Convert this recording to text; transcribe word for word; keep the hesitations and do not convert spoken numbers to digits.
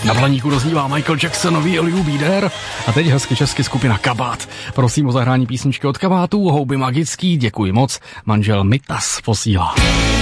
Na Blaníku doznívá Michael Jacksonový Will You Be There a teď hezky česky skupina Kabát. Prosím o zahrání písničky od Kabátů, Houby magický, děkuji moc, manžel Mitas posílá.